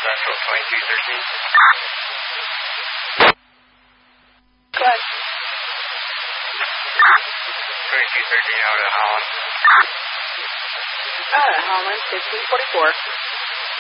Central 2213. Go ahead. 2213 out of Holland. Holland, 1544.